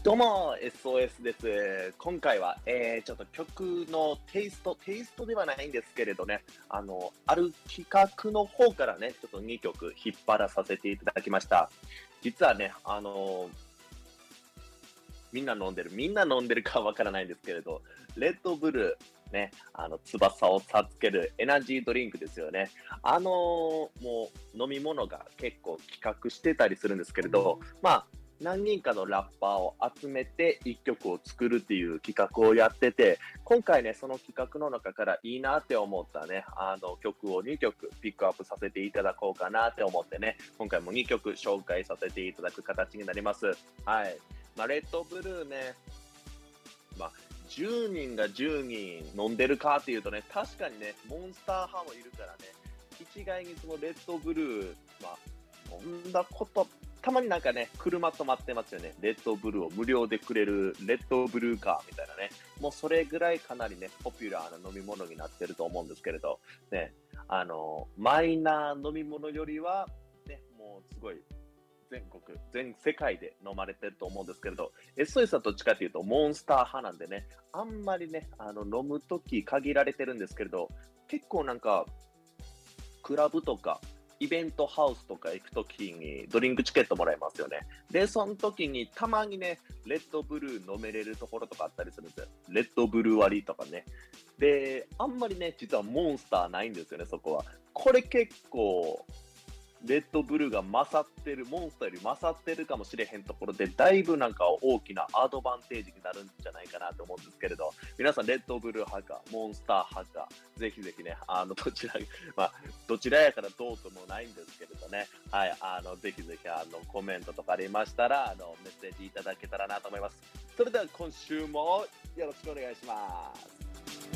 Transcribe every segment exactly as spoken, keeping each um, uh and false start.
どうも エスオーエス です。今回は、えー、ちょっと曲のテイスト、テイストではないんですけれどね、あの、ある企画の方からね、ちょっとにきょく引っ張らさせていただきました。実はね、あのみんな飲んでる、みんな飲んでるかわからないんですけれど、レッドブルー、ね、あの、翼を授けるエナジードリンクですよね。あのーもう飲み物が結構企画してたりするんですけれど、まあ、何人かのラッパーを集めて一曲を作るっていう企画をやってて、今回ね、その企画の中からいいなって思ったね、あの曲をにきょくピックアップさせていただこうかなって思ってね、今回もにきょく紹介させていただく形になります。はい。まあ、レッドブルーね、まあ、じゅうにんがじゅうにん飲んでるかっていうとね、確かにね、モンスター派もいるからね、一概にそのレッドブルー、まあ、飲んだこと、たまになんかね、車止まってますよね。レッドブルーを無料でくれるレッドブルーカーみたいなね。もうそれぐらいかなりね、ポピュラーな飲み物になってると思うんですけれど、ね、あの、マイナー飲み物よりは、ね、もうすごい、全国、全世界で飲まれてると思うんですけれど、エスオーエス はどっちかというとモンスター派なんでね、あんまりね、あの、飲むとき限られてるんですけれど、結構なんか、クラブとか、イベントハウスとか行くときにドリンクチケットもらえますよね。で、その時にたまにね、レッドブルー飲めれるところとかあったりするんですよ。レッドブルー割りとかね。で、あんまりね、実はモンスターないんですよね、そこは。これ結構、レッドブルーが勝ってる、モンスターより勝ってるかもしれへんところで、だいぶなんか大きなアドバンテージになるんじゃないかなと思うんですけれど、皆さんレッドブルー派か、モンスター派か、ぜひぜひね、あの、どちら、まあ、どちらやからどうともないんですけれどね、はい、あの、ぜひぜひ、あの、コメントとかありましたら、あの、メッセージいただけたらなと思います。それでは今週もよろしくお願いします。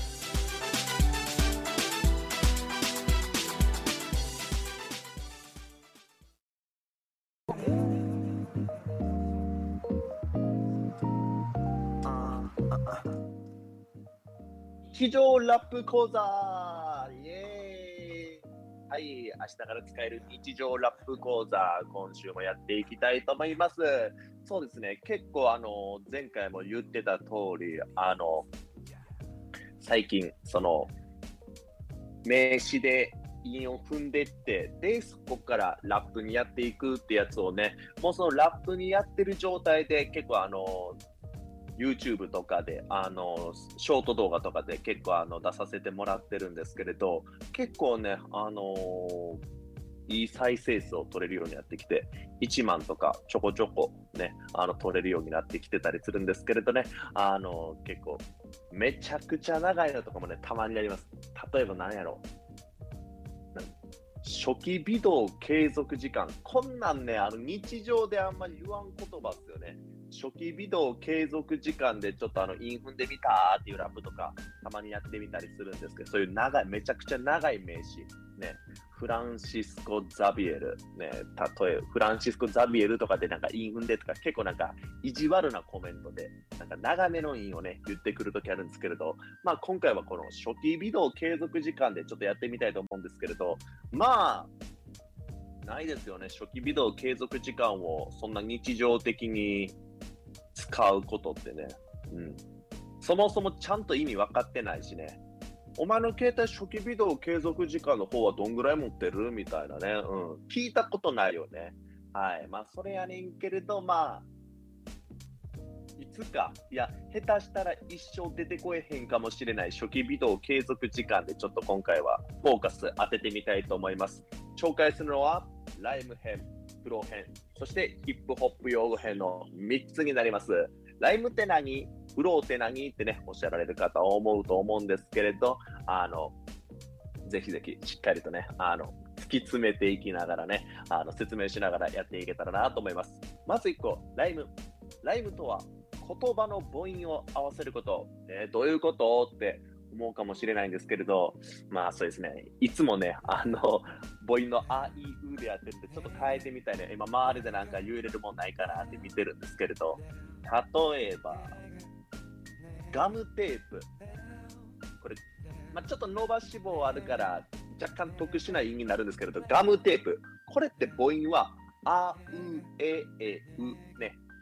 日常ラップ講座イエーイ。はい、明日から使える日常ラップ講座、今週もやっていきたいと思います。そうですね、結構あの、前回も言ってた通り、あの、最近、その、名詞で韻を踏んでって、で、そこからラップにやっていくってやつをね、もうそのラップにやってる状態で結構あの、YouTube とかで、あの、ショート動画とかで結構あの出させてもらってるんですけれど、結構ね、あのーいい再生数を取れるようになってきて、いちまんとかちょこちょこね、あの、取れるようになってきてたりするんですけれどね、あのー結構、めちゃくちゃ長いのとかもね、たまにあります。例えば何やろなん初期微動継続時間。こんなんね、あの、日常であんまり言わん言葉っすよね。初期微動継続時間でちょっとあの、インフンでみたーっていうラップとか、たまにやってみたりするんですけど、そういう長い、めちゃくちゃ長い名詞。ね、フランシスコ・ザビエル。ね、例え、フランシスコ・ザビエルとかでなんかインフンでとか、結構なんか意地悪なコメントで、なんか長めのインをね、言ってくるときあるんですけれど、まあ今回はこの初期微動継続時間でちょっとやってみたいと思うんですけれど、まあ、ないですよね。初期微動継続時間をそんな日常的に使うことってね。うん。そもそもちゃんと意味分かってないしね。お前の携帯初期微動継続時間の方はどんぐらい持ってるみたいなね。うん。聞いたことないよね。はい。まあ、それやねんけれど、まあ、いつか、いや、下手したら一生出てこえへんかもしれない初期微動継続時間でちょっと今回はフォーカス当ててみたいと思います。紹介するのは、ライム編、プロ編、そしてヒップホップ用語編のみっつになります。ライムって何？フローって何？ってね、おっしゃられる方は思うと思うんですけれど、あの、ぜひぜひしっかりとね、あの、突き詰めていきながらね、あの、説明しながらやっていけたらなと思います。まずいっこ、ライム。ライムとは、言葉の母音を合わせること。えー、どういうことって思うかもしれないんですけれど、まあそうですね、いつもね、あの、母音のあ、い、うでやってるんで、ちょっと変えてみたいね。今、周りでなんか言えれるもんないかなって見てるんですけれど、例えば、ガムテープ。これ、まあ、ちょっと伸ばし棒あるから、若干特殊な意味になるんですけれど、ガムテープ。これって母音は、あ、う、え、え、う、ね。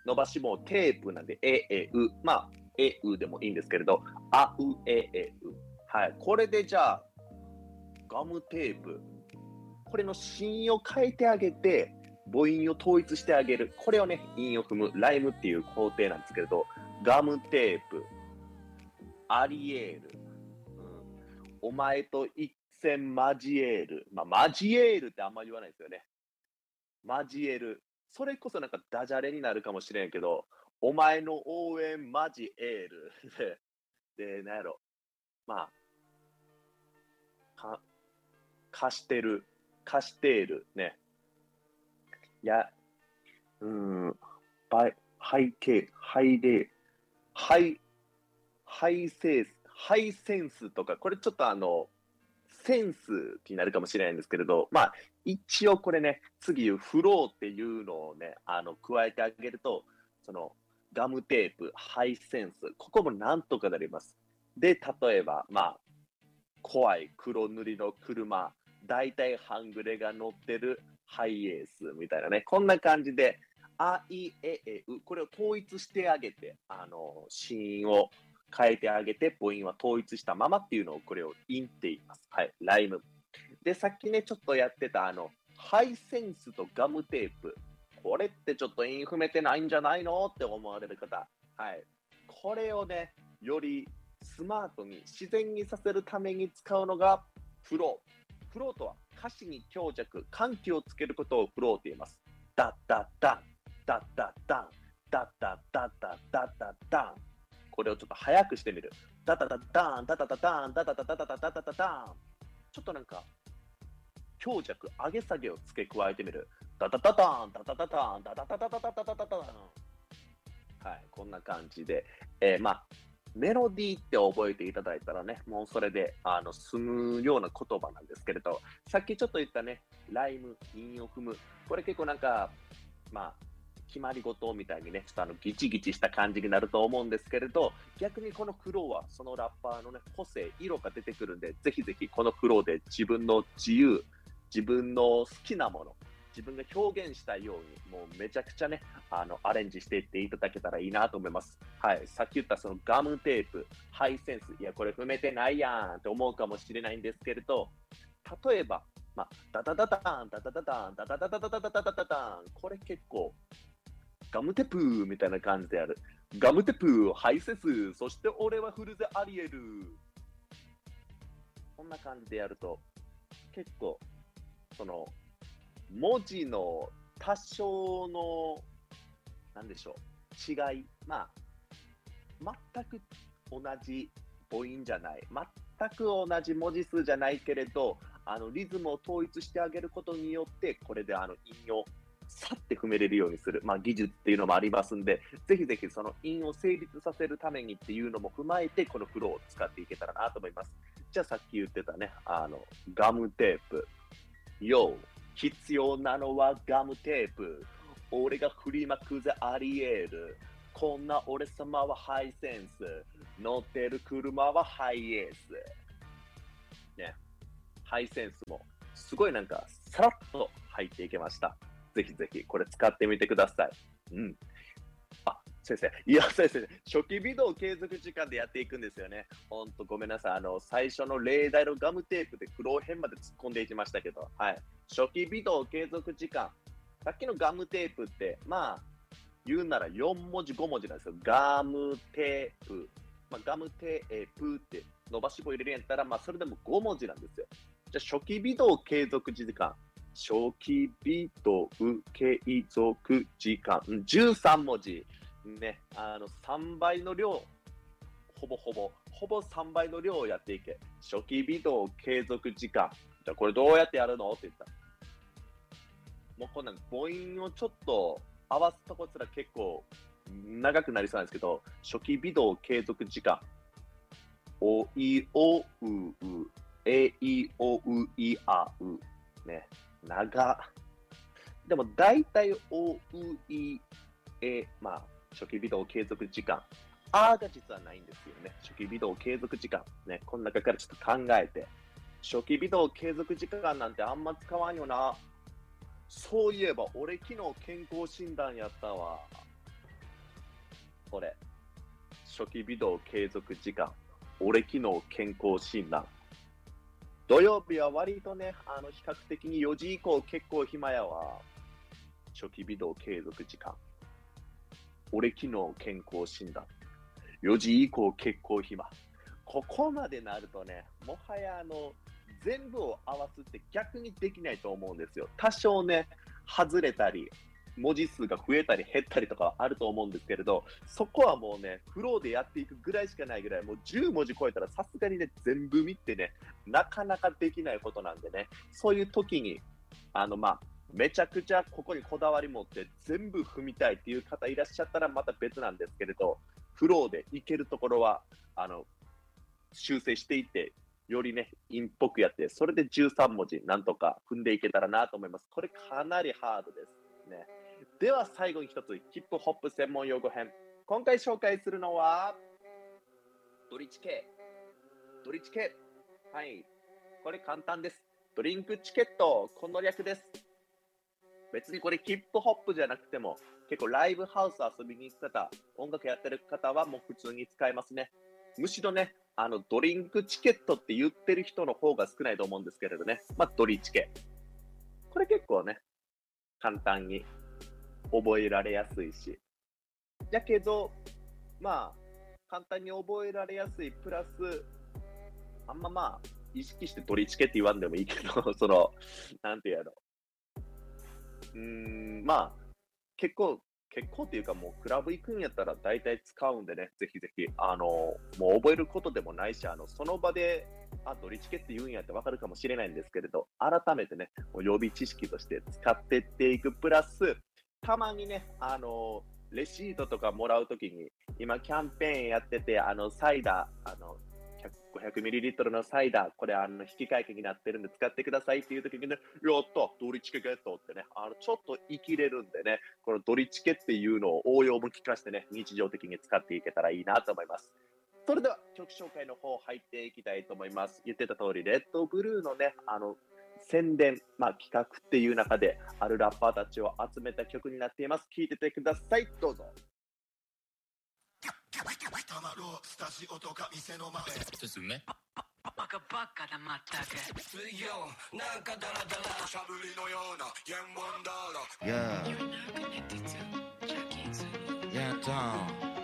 伸ばし棒テープなんで、え、え、う。まあ、え、うでもいいんですけれど、あ、う、え、え、う。はい。これでじゃあ、ガムテープ。これの子音を変えてあげて、母音を統一してあげる。これをね、韻を踏む、ライムっていう工程なんですけれど、ガムテープ、アリエール、うん、お前と一戦交える。まあ、交えるってあんま言わないですよね。交える。それこそなんかダジャレになるかもしれんけど、お前の応援交える。で、なんやろ。まあ、か、貸してる。貸している。ね。いや、うーん、バイ、背景、背霊、ハイ、ハイセンス、ハイセンスとか、これちょっとあの、センスになるかもしれないんですけれど、まあ、一応これね、次言うフローっていうのをね、あの、加えてあげると、その、ガムテープ、ハイセンス、ここもなんとかなります。で、例えば、まあ、怖い黒塗りの車、大体半グレが乗ってるハイエースみたいなね、こんな感じで、あ、い、え、え、う、これを統一してあげて、あの、子音を変えてあげて、母音は統一したままっていうのを、これを韻って言います。はい、ライム。で、さっきね、ちょっとやってた、あの、ハイセンスとガムテープ。これってちょっと韻踏めてないんじゃないのって思われる方。はい。これをね、よりスマートに自然にさせるために使うのがフロー。フローとは歌詞に強弱、緩急をつけることをフローと言います。ダッダッダン、ダッダッダン、ダッダッダッダッダッダッダン。これをちょっと早くしてみる。ダダダッダン、ダダダダン、ダダダダダダダダダダン。ちょっとなんか強弱、上げ下げを付け加えてみる。ダダダダン、ダダダダン、ダダダダダダダダダダン。はい、こんな感じで、えー、まあ、メロディーって覚えていただいたらね、もうそれであの済むような言葉なんですけれど、さっきちょっと言ったね、ライム、韻を踏む、これ結構なんか、まあ、決まり事みたいにね、ちょっとあのギチギチした感じになると思うんですけれど、逆にこのフローはそのラッパーのね、個性、色が出てくるんで、ぜひぜひこのフローで自分の自由、自分の好きなもの、自分が表現したいように、もうめちゃくちゃね、あのアレンジしていっていただけたらいいなと思います。はい、さっき言ったそのガムテープ、ハイセンス、いや、これ踏めてないやんって思うかもしれないんですけれど、例えば、まあ、ダダダダン、ダダダダン、ダダダダダダダダダダダン、これ結構、ガムテープみたいな感じである。ガムテープ、ハイセンス、そして俺はフルゼアリエル。こんな感じでやると、結構、その、文字の多少の、なんでしょう、違い、まあ、全く同じ母音じゃない、全く同じ文字数じゃないけれど、あのリズムを統一してあげることによって、これであの韻をさって踏めれるようにする、まあ、技術っていうのもありますんで、ぜひぜひその韻を成立させるためにっていうのも踏まえて、このフローを使っていけたらなと思います。じゃあさっき言ってたね、あのガムテープ。よ必要なのはガムテープ。俺が振りまくぜありえる。こんな俺様はハイセンス。乗ってる車はハイエース。ね。ハイセンスもすごいなんかさらっと入っていけました。ぜひぜひこれ使ってみてください。うん。あ、先生。いや、先生、初期微動継続時間でやっていくんですよね。ほんとごめんなさい。あの、最初の例題のガムテープで苦労編まで突っ込んでいきましたけど、はい。初期微動継続時間。さっきのガムテープって、まあ、言うならよん文字、ご文字なんですよ。ガムテープ。まあ、ガムテープって伸ばし棒入れるんやったら、まあ、それでもご文字なんですよ。じゃあ、初期微動継続時間。初期微動継続時間。じゅうさん文字。ね、あのさんばいの量、ほぼほぼ、ほぼさんばいの量をやっていけ。初期微動継続時間。じゃあこれどうやってやるのって言ったら。もうこんなん母音をちょっと合わすとこすら結構長くなりそうなんですけど、初期微動継続時間。おいおうう、えいおういあう。ね、長。でも大体おういえ、まあ、初期微動継続時間。あーが実はないんですよね。初期微動継続時間。ね、この中からちょっと考えて。初期微動継続時間なんてあんま使わんよな。そういえば、俺昨日健康診断やったわ。 それ。初期微動継続時間。俺機能健康診断。土曜日は割とね、あの比較的によじ以降結構暇やわ。初期微動継続時間。俺機能健康診断。よじ以降結構暇。ここまでなるとね、もはやあの、全部を合わすって逆にできないと思うんですよ。多少ね、外れたり、文字数が増えたり減ったりとかはあると思うんですけれど、そこはもうね、フローでやっていくぐらいしかないぐらい、もうじゅう文字超えたらさすがにね、全部見てね、なかなかできないことなんでね、そういう時に、あの、まあ、めちゃくちゃここにこだわり持って全部踏みたいっていう方いらっしゃったらまた別なんですけれど、フローでいけるところは、あの、修正していって、よりね、インっぽくやって、それでじゅうさん文字なんとか踏んでいけたらなと思います。これかなりハードですね。では最後に一つ、ヒップホップ専門用語編。今回紹介するのは、ドリチケ。ドリチケ。はい。これ簡単です。ドリンクチケット、この略です。別にこれヒップホップじゃなくても、結構ライブハウス遊びに行く方、音楽やってる方はもう普通に使えますね。むしろね、あのドリンクチケットって言ってる人の方が少ないと思うんですけれどね。まあ、ドリチケ。これ結構ね、簡単に覚えられやすいし。だけど、まあ、簡単に覚えられやすいプラス、あんままあ、意識してドリチケって言わんでもいいけど、その、なんていうやろ。うーん、まあ、結構、結構っていうかもうクラブ行くんやったら大体使うんでね、ぜひぜひ、あの、もう覚えることでもないし、あの、その場で、あ、ドリチケって言うんやってわかるかもしれないんですけれど、改めてね、もう予備知識として使ってっていくプラス、たまにね、あの、レシートとかもらうときに、今キャンペーンやってて、あの、サイダー、あの、ごひゃくミリリットル のサイダー、これあの引き換え券になってるんで使ってくださいっていう時にね、やった、ドリチケゲットってね、あのちょっと生きれるんでね、このドリチケっていうのを応用も聞かせてね、日常的に使っていけたらいいなと思います。それでは曲紹介の方入っていきたいと思います。言ってた通り、レッドブルーのね、あの、宣伝、まあ企画っていう中で、あるラッパーたちを集めた曲になっています。聴いててください。どうぞ。 たまろうスタジオとか店の前ですね。 バカバカだまったく水曜なんかダラダラしゃぶりのようなヤンワンダーラ Yeah. Yeah, Tom.